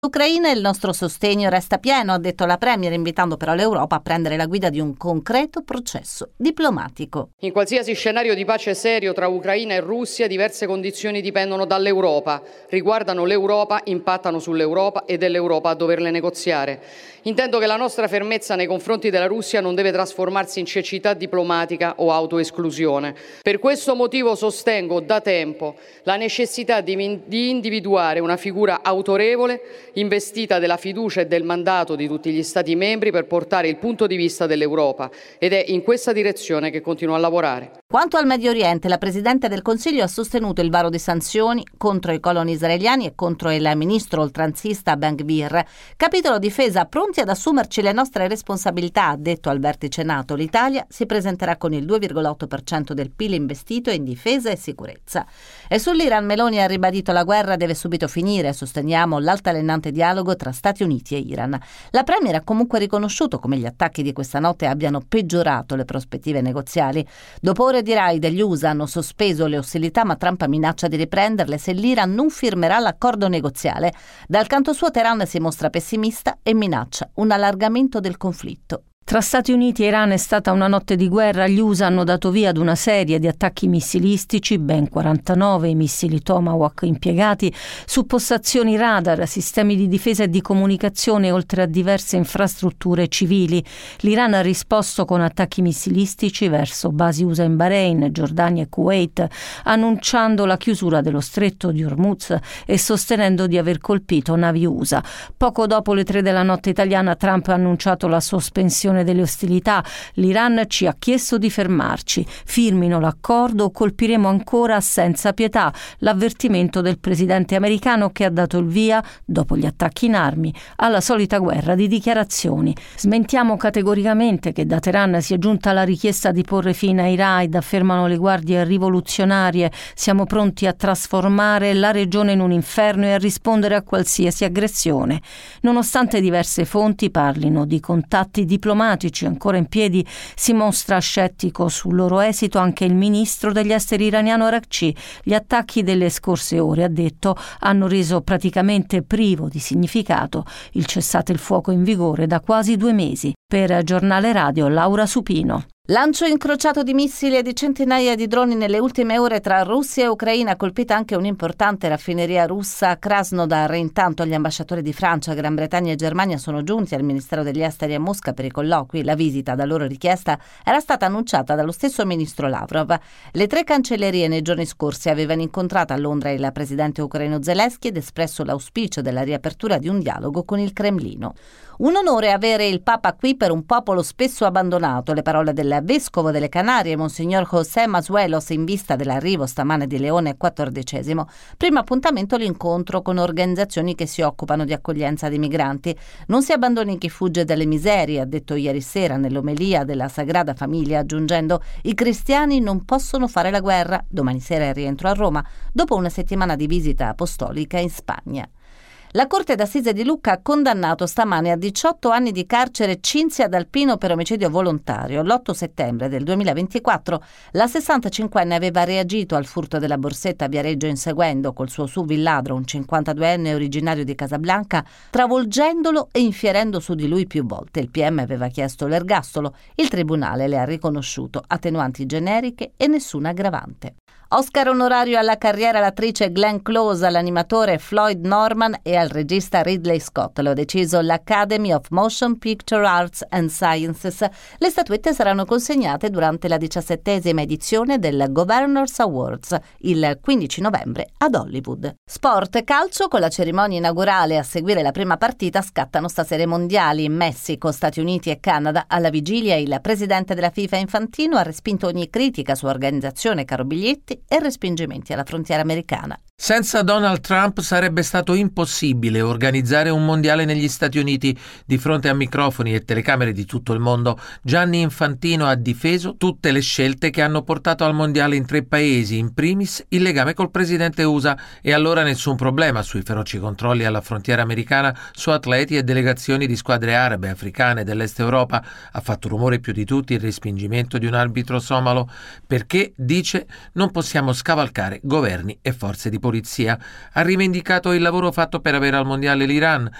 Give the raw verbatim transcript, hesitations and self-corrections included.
L'Ucraina e il nostro sostegno resta pieno, ha detto la Premier, invitando però l'Europa a prendere la guida di un concreto processo diplomatico. In qualsiasi scenario di pace serio tra Ucraina e Russia, diverse condizioni dipendono dall'Europa, riguardano l'Europa, impattano sull'Europa ed è l'Europa a doverle negoziare. Intendo che la nostra fermezza nei confronti della Russia non deve trasformarsi in cecità diplomatica o autoesclusione. Per questo motivo sostengo da tempo la necessità di, di individuare una figura autorevole investita della fiducia e del mandato di tutti gli Stati membri per portare il punto di vista dell'Europa ed è in questa direzione che continuo a lavorare. Quanto al Medio Oriente, la Presidente del Consiglio ha sostenuto il varo di sanzioni contro i coloni israeliani e contro il ministro oltranzista Ben Gvir. Capitolo difesa, pronti ad assumerci le nostre responsabilità, ha detto al vertice NATO. L'Italia si presenterà con il due virgola otto per cento del P I L investito in difesa e sicurezza. E sull'Iran Meloni ha ribadito: la guerra deve subito finire, sosteniamo l'altalenante dialogo tra Stati Uniti e Iran. La Premier ha comunque riconosciuto come gli attacchi di questa notte abbiano peggiorato le prospettive negoziali. Dopo ore di raid, gli U S A hanno sospeso le ostilità, ma Trump minaccia di riprenderle se l'Iran non firmerà l'accordo negoziale. Dal canto suo Teheran si mostra pessimista e minaccia un allargamento del conflitto. Tra Stati Uniti e Iran è stata una notte di guerra. Gli U S A hanno dato via ad una serie di attacchi missilistici, ben quarantanove i missili Tomahawk impiegati su postazioni radar, sistemi di difesa e di comunicazione, oltre a diverse infrastrutture civili. L'Iran ha risposto con attacchi missilistici verso basi U S A in Bahrain, Giordania e Kuwait, annunciando la chiusura dello stretto di Hormuz e sostenendo di aver colpito navi U S A. Poco dopo le tre della notte italiana, Trump ha annunciato la sospensione delle ostilità. L'Iran ci ha chiesto di fermarci, firmino l'accordo o colpiremo ancora senza pietà, l'avvertimento del presidente americano, che ha dato il via, dopo gli attacchi in armi, alla solita guerra di dichiarazioni. Smentiamo categoricamente che da Teheran sia giunta la richiesta di porre fine ai raid, affermano le guardie rivoluzionarie. Siamo pronti a trasformare la regione in un inferno e a rispondere a qualsiasi aggressione. Nonostante diverse fonti parlino di contatti diplomatici ancora in piedi, si mostra scettico sul loro esito anche il ministro degli esteri iraniano Araghchi. Gli attacchi delle scorse ore, ha detto, hanno reso praticamente privo di significato il cessate il fuoco in vigore da quasi due mesi. Per Giornale Radio, Laura Supino. Lancio incrociato di missili e di centinaia di droni nelle ultime ore tra Russia e Ucraina, colpita anche un'importante raffineria russa a Krasnodar. Intanto gli ambasciatori di Francia, Gran Bretagna e Germania sono giunti al Ministero degli Esteri a Mosca per i colloqui. La visita, da loro richiesta, era stata annunciata dallo stesso ministro Lavrov. Le tre cancellerie nei giorni scorsi avevano incontrato a Londra il presidente ucraino Zelensky ed espresso l'auspicio della riapertura di un dialogo con il Cremlino. Un onore avere il Papa qui per un popolo spesso abbandonato, le parole del vescovo delle Canarie, Monsignor José Masuelos, in vista dell'arrivo stamane di Leone quattordicesimo. Primo appuntamento l'incontro con organizzazioni che si occupano di accoglienza dei migranti. Non si abbandoni chi fugge dalle miserie, ha detto ieri sera nell'omelia della Sagrada Famiglia, aggiungendo: i cristiani non possono fare la guerra. Domani sera è rientro a Roma, dopo una settimana di visita apostolica in Spagna. La Corte d'Assise di Lucca ha condannato stamane a diciotto anni di carcere Cinzia D'Alpino per omicidio volontario. L'otto settembre del duemilaventiquattro la sessantacinquenne aveva reagito al furto della borsetta a Viareggio inseguendo col suo S U V il ladro, un cinquantaduenne originario di Casablanca, travolgendolo e infierendo su di lui più volte. Il P M aveva chiesto l'ergastolo. Il tribunale le ha riconosciuto attenuanti generiche e nessuna aggravante. Oscar onorario alla carriera all'attrice Glenn Close, all'animatore Floyd Norman e al regista Ridley Scott. Lo ha deciso l'Academy of Motion Picture Arts and Sciences. Le statuette saranno consegnate durante la diciassettesima edizione del Governors Awards il quindici novembre ad Hollywood. Sport e calcio. Con la cerimonia inaugurale a seguire la prima partita scattano stasera i mondiali in Messico, Stati Uniti e Canada. Alla vigilia il presidente della FIFA Infantino ha respinto ogni critica su organizzazione, caro biglietti e respingimenti alla frontiera americana. Senza Donald Trump sarebbe stato impossibile organizzare un mondiale negli Stati Uniti. Di fronte a microfoni e telecamere di tutto il mondo, Gianni Infantino ha difeso tutte le scelte che hanno portato al mondiale in tre paesi, in primis il legame col presidente U S A, e allora nessun problema sui feroci controlli alla frontiera americana su atleti e delegazioni di squadre arabe, africane, dell'Est Europa. Ha fatto rumore più di tutti il respingimento di un arbitro somalo perché, dice, non possiamo scavalcare governi e forze di polizia. polizia. Ha rivendicato il lavoro fatto per avere al mondiale l'Iran,